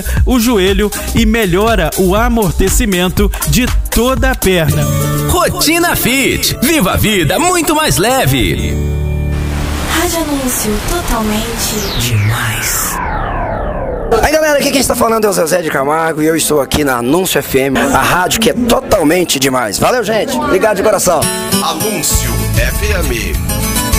o joelho e melhora o amortecimento de toda a perna. Rotina Fit. Viva a vida muito mais leve. Rádio Anúncio totalmente demais. Aí galera, aqui quem está falando é o Zezé de Camargo e eu estou aqui na Anúncio FM, a rádio que é totalmente demais. Valeu, gente. Obrigado de coração. Anúncio FM.